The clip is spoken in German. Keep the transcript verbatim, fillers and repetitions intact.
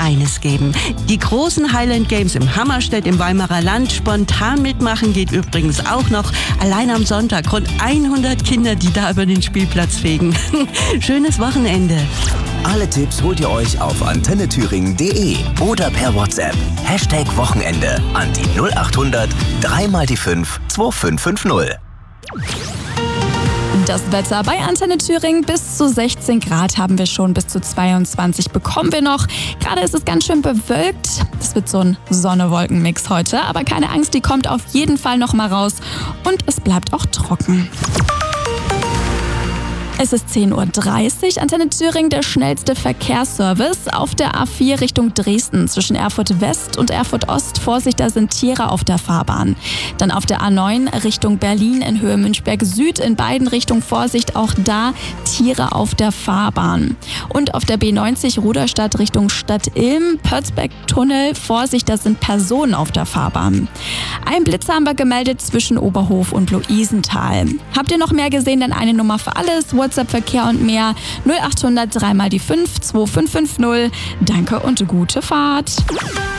eines geben. Die großen Highland Games im Hammerstedt im Weimarer Land. Spontan mitmachen geht übrigens auch noch. Allein am Sonntag rund hundert Kinder, die da über den Spielplatz fegen. Schönes Wochenende. Alle Tipps holt ihr euch auf antenne thüringen punkt de oder per WhatsApp. Hashtag Wochenende an die null acht hundert drei mal die fünf zwei fünf fünf null. Das Wetter bei Antenne Thüringen: bis zu sechzehn Grad haben wir schon, bis zu zweiundzwanzig bekommen wir noch. Gerade ist es ganz schön bewölkt. Das wird so ein Sonne-Wolken-Mix heute. Aber keine Angst, die kommt auf jeden Fall noch mal raus. Und es bleibt auch trocken. Es ist zehn Uhr dreißig, Antenne Thüringen, der schnellste Verkehrsservice. Auf der A vier Richtung Dresden zwischen Erfurt West und Erfurt Ost. Vorsicht, da sind Tiere auf der Fahrbahn. Dann auf der A neun Richtung Berlin in Höhe Münchberg Süd. In beiden Richtungen Vorsicht, auch da Tiere auf der Fahrbahn. Und auf der B neunzig Ruderstadt Richtung Stadt-Ilm, Pötzbeck-Tunnel. Vorsicht, da sind Personen auf der Fahrbahn. Ein Blitzer haben wir gemeldet zwischen Oberhof und Luisenthal. Habt ihr noch mehr gesehen? Dann eine Nummer für alles. WhatsApp-Verkehr und mehr null acht hundert drei mal die fünf zwei fünf fünf null. Danke und gute Fahrt.